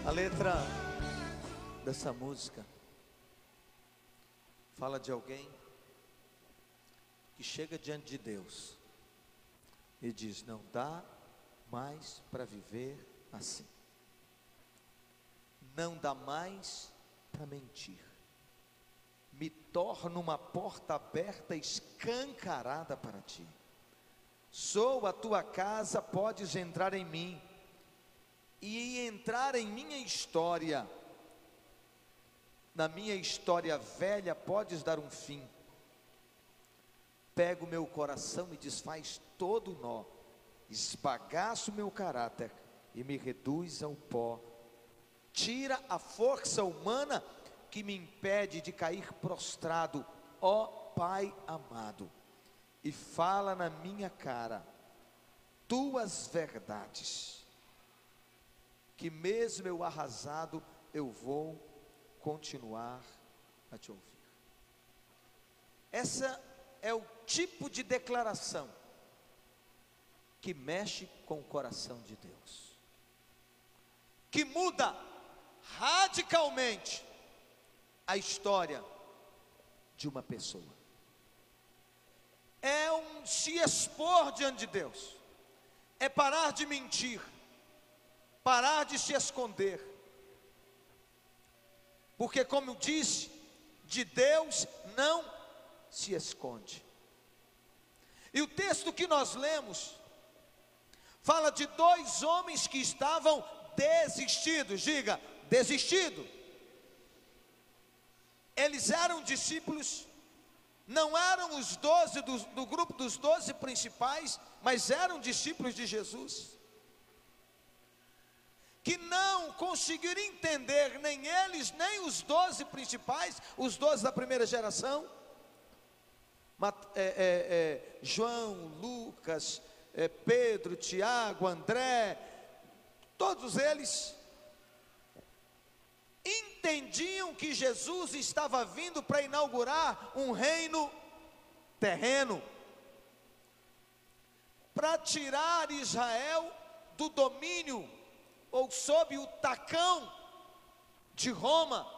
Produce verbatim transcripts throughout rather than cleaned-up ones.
A letra dessa música fala de alguém que chega diante de Deus e diz: não dá mais para viver assim, não dá mais para mentir, me torno uma porta aberta, escancarada para ti, sou a tua casa, podes entrar em mim, e entrar em minha história, na minha história velha podes dar um fim, pega o meu coração e desfaz todo o nó, esbagaça o meu caráter e me reduz ao pó, tira a força humana que me impede de cair prostrado, ó Pai amado, e fala na minha cara tuas verdades, que mesmo eu arrasado, eu vou continuar a te ouvir. Essa é o tipo de declaração que mexe com o coração de Deus, que muda radicalmente a história de uma pessoa. É um se expor diante de Deus, é parar de mentir, parar de se esconder, porque, como eu disse, de Deus não se esconde. E o texto que nós lemos fala de dois homens que estavam desistidos. Diga, desistido. Eles eram discípulos, não eram os doze do, do grupo dos doze principais, mas eram discípulos de Jesus, que não conseguiram entender, nem eles, nem os doze principais, os doze da primeira geração, é, é, é, João, Lucas, é, Pedro, Tiago, André, todos eles entendiam que Jesus estava vindo para inaugurar um reino terreno, para tirar Israel do domínio, ou sob o tacão de Roma.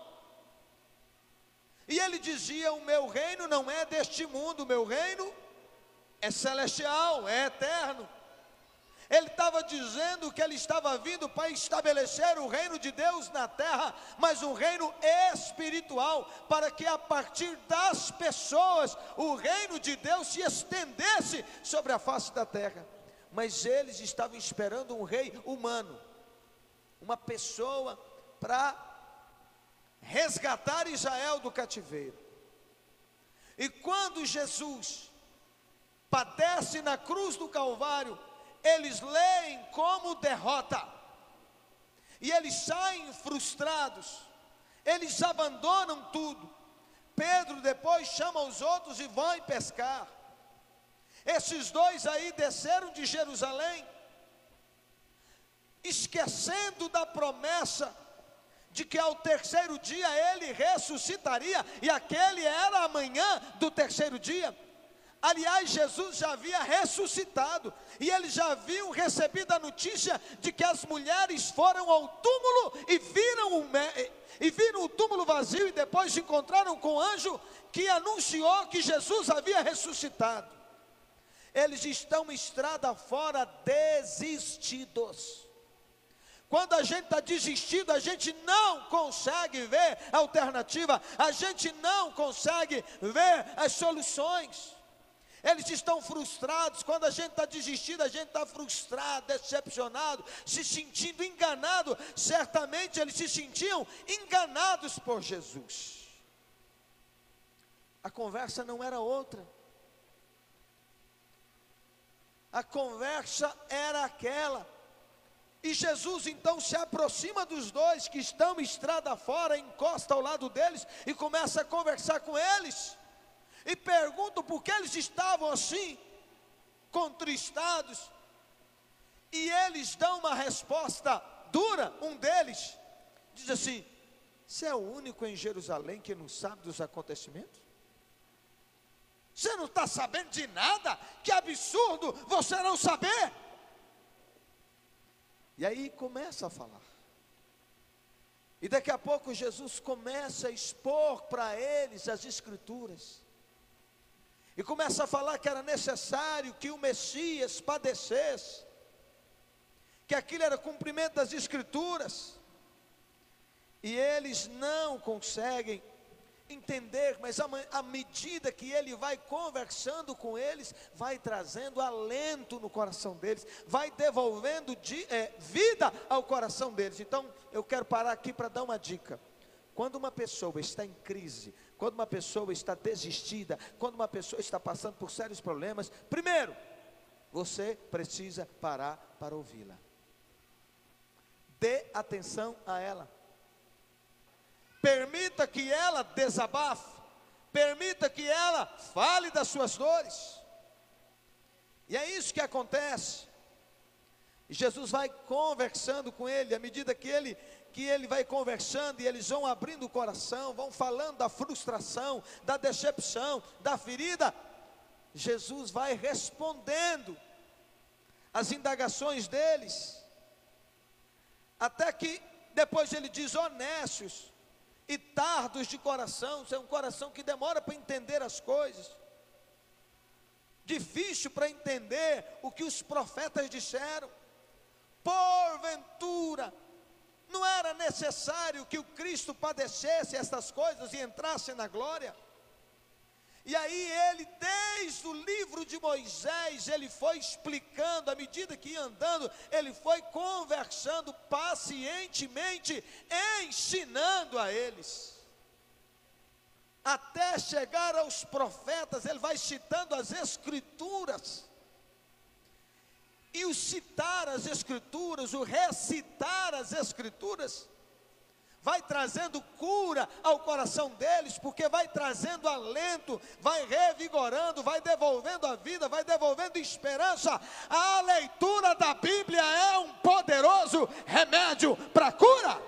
E ele dizia: o meu reino não é deste mundo, o meu reino é celestial, é eterno. Ele estava dizendo que ele estava vindo para estabelecer o reino de Deus na terra, mas um reino espiritual, para que a partir das pessoas o reino de Deus se estendesse sobre a face da terra. Mas eles estavam esperando um rei humano, uma pessoa para resgatar Israel do cativeiro. E quando Jesus padece na cruz do Calvário, eles leem como derrota, e eles saem frustrados, eles abandonam tudo. Pedro depois chama os outros e vão pescar. Esses dois aí desceram de Jerusalém, esquecendo da promessa de que ao terceiro dia ele ressuscitaria, e aquele era a manhã do terceiro dia. Aliás, Jesus já havia ressuscitado, e eles já haviam recebido a notícia de que as mulheres foram ao túmulo e viram o, e viram o túmulo vazio, e depois se encontraram com o anjo que anunciou que Jesus havia ressuscitado. Eles estão estrada fora, desistidos. Quando a gente está desistido, a gente não consegue ver a alternativa, a gente não consegue ver as soluções. Eles estão frustrados. Quando a gente está desistido, a gente está frustrado, decepcionado, se sentindo enganado. Certamente eles se sentiam enganados por Jesus. A conversa não era outra. A conversa era aquela. E Jesus então se aproxima dos dois que estão estrada fora, encosta ao lado deles e começa a conversar com eles. E pergunta por que eles estavam assim, contristados. E eles dão uma resposta dura. Um deles diz assim: você é o único em Jerusalém que não sabe dos acontecimentos? Você não está sabendo de nada? Que absurdo você não saber. E aí começa a falar. E daqui a pouco Jesus começa a expor para eles as Escrituras. E começa a falar que era necessário que o Messias padecesse, que aquilo era cumprimento das Escrituras. E eles não conseguem entender, mas à medida que ele vai conversando com eles, vai trazendo alento no coração deles, vai devolvendo de, é, vida ao coração deles. Então eu quero parar aqui para dar uma dica. Quando uma pessoa está em crise, quando uma pessoa está desistida, quando uma pessoa está passando por sérios problemas, primeiro, você precisa parar para ouvi-la. Dê atenção a ela. Permita que ela desabafe, permita que ela fale das suas dores. E é isso que acontece. E Jesus vai conversando com ele, à medida que ele, que ele vai conversando, e eles vão abrindo o coração, vão falando da frustração, da decepção, da ferida. Jesus vai respondendo as indagações deles, até que depois ele diz: honestos e tardos de coração. Isso é um coração que demora para entender as coisas, difícil para entender o que os profetas disseram. Porventura, não era necessário que o Cristo padecesse estas coisas e entrasse na glória? E aí ele, desde o livro de Moisés, ele foi explicando, à medida que ia andando, ele foi conversando pacientemente, ensinando a eles, até chegar aos profetas. Ele vai citando as Escrituras, e o citar as Escrituras, o recitar as Escrituras, vai trazendo cura ao coração deles, porque vai trazendo alento, vai revigorando, vai devolvendo a vida, vai devolvendo esperança. A leitura da Bíblia é um poderoso remédio para a cura.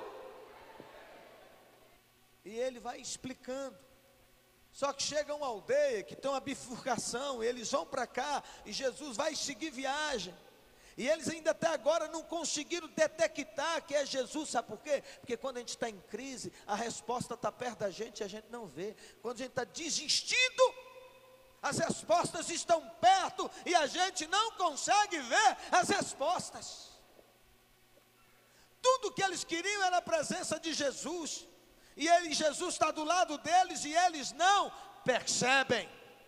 E ele vai explicando. Só que chega uma aldeia que tem uma bifurcação, eles vão para cá, e Jesus vai seguir viagem. E eles ainda até agora não conseguiram detectar que é Jesus. Sabe por quê? Porque quando a gente está em crise, a resposta está perto da gente e a gente não vê. Quando a gente está desistindo, as respostas estão perto e a gente não consegue ver as respostas. Tudo que eles queriam era a presença de Jesus, e ele, Jesus está do lado deles, e eles não percebem.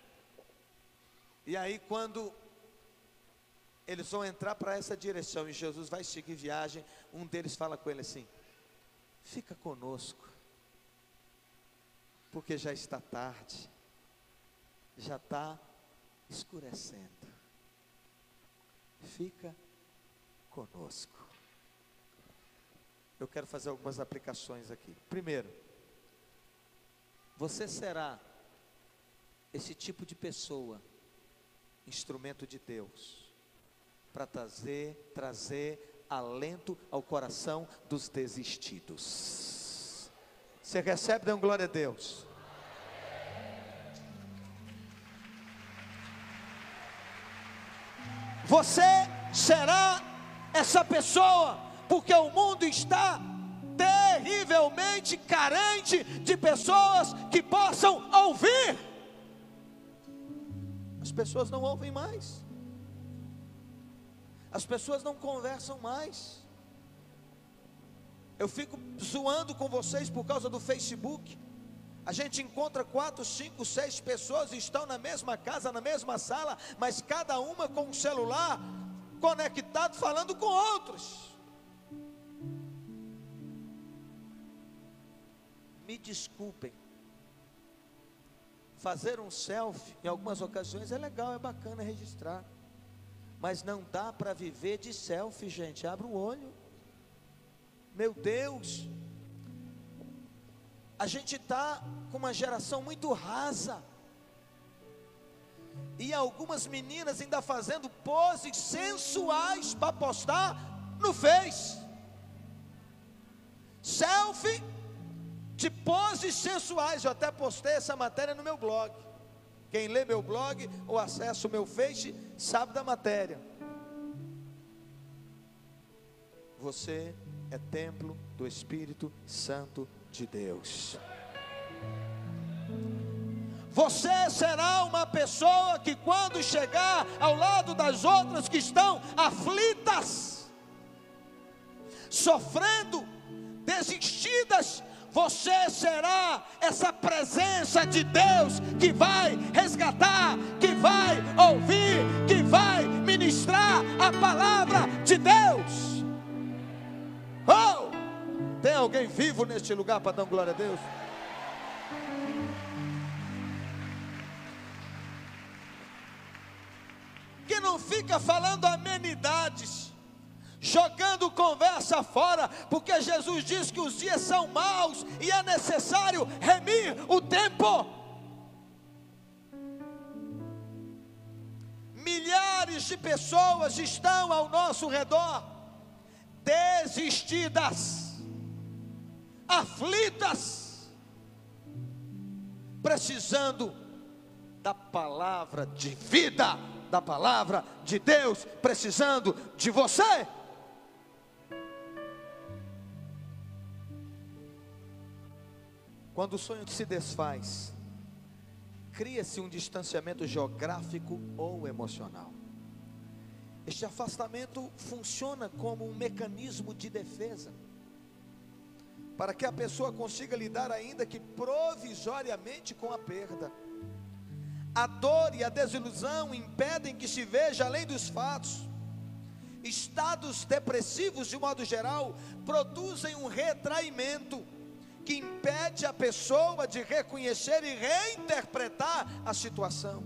E aí quando eles vão entrar para essa direção e Jesus vai seguir viagem, um deles fala com ele assim: fica conosco, porque já está tarde, já está escurecendo, fica conosco. Eu quero fazer algumas aplicações aqui. Primeiro, você será esse tipo de pessoa, instrumento de Deus, para trazer, trazer alento ao coração dos desistidos. Você recebe? Dê um glória a Deus. Você será essa pessoa, porque o mundo está terrivelmente carente de pessoas que possam ouvir. As pessoas não ouvem mais. As pessoas não conversam mais. Eu fico zoando com vocês por causa do Facebook. A gente encontra quatro, cinco, seis pessoas, estão na mesma casa, na mesma sala, mas cada uma com um celular conectado, falando com outros. Me desculpem, fazer um selfie em algumas ocasiões é legal, é bacana registrar, mas não dá para viver de selfie, gente. Abre o olho. Meu Deus, a gente está com uma geração muito rasa, e algumas meninas ainda fazendo poses sensuais para postar no Face. Selfie de poses sensuais. Eu até postei essa matéria no meu blog. Quem lê meu blog ou acessa o meu Face sabe da matéria. Você é templo do Espírito Santo de Deus. Você será uma pessoa que, quando chegar ao lado das outras que estão aflitas, sofrendo, desistidas, você será essa presença de Deus que vai resgatar, que vai ouvir, que vai ministrar a palavra de Deus. Oh! Tem alguém vivo neste lugar para dar glória a Deus? Que não fica falando amenidades, jogando conversa fora, porque Jesus diz que os dias são maus e é necessário remir o tempo. Milhares de pessoas estão ao nosso redor, desistidas, aflitas, precisando da palavra de vida, da palavra de Deus, precisando de você. Quando o sonho se desfaz, cria-se um distanciamento geográfico ou emocional. Este afastamento funciona como um mecanismo de defesa, para que a pessoa consiga lidar, ainda que provisoriamente, com a perda. A dor e a desilusão impedem que se veja além dos fatos. Estados depressivos, de modo geral, produzem um retraimento que impede a pessoa de reconhecer e reinterpretar a situação.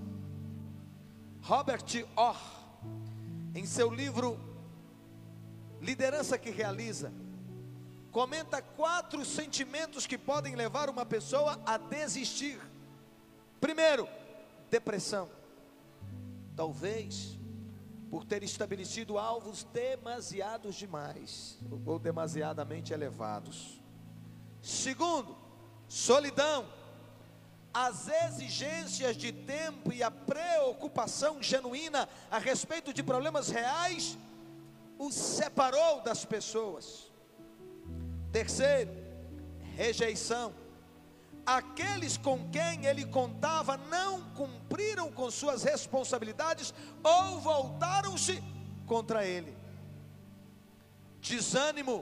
Robert Orr, em seu livro Liderança que Realiza, comenta quatro sentimentos que podem levar uma pessoa a desistir. Primeiro, depressão. Talvez por ter estabelecido alvos demasiados demais, ou demasiadamente elevados. Segundo, solidão. As exigências de tempo e a preocupação genuína a respeito de problemas reais o separou das pessoas. Terceiro, rejeição. Aqueles com quem ele contava não cumpriram com suas responsabilidades ou voltaram-se contra ele. Desânimo.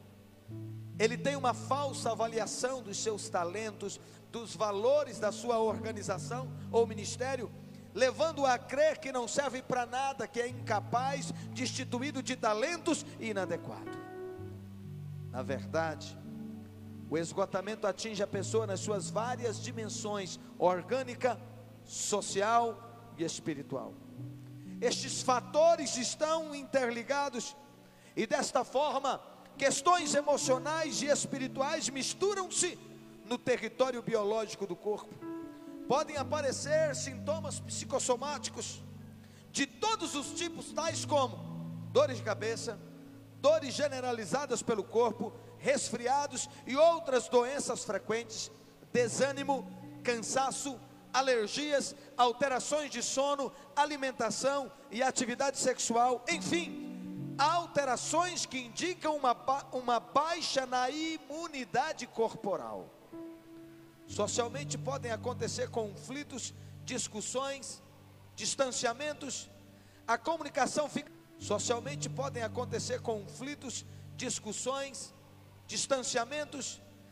Ele tem uma falsa avaliação dos seus talentos, dos valores da sua organização ou ministério, levando-o a crer que não serve para nada, que é incapaz, destituído de talentos e inadequado. Na verdade, o esgotamento atinge a pessoa nas suas várias dimensões: orgânica, social e espiritual. Estes fatores estão interligados e, desta forma, questões emocionais e espirituais misturam-se no território biológico do corpo. Podem aparecer sintomas psicossomáticos de todos os tipos, tais como dores de cabeça, dores generalizadas pelo corpo, resfriados e outras doenças frequentes, desânimo, cansaço, alergias, alterações de sono, alimentação e atividade sexual, enfim, alterações que indicam uma, ba uma baixa na imunidade corporal. Socialmente podem acontecer conflitos, discussões, distanciamentos. A comunicação fica... Socialmente podem acontecer conflitos, discussões, distanciamentos.